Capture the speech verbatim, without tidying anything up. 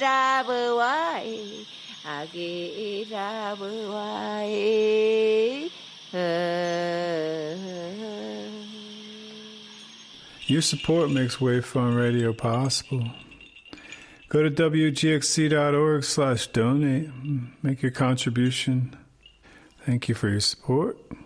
잡으와이 아기 잡으와이. Your support makes Wave Fun Radio possible. Go to W G X C dot org slash donate. Make your contribution. Thank you for your support.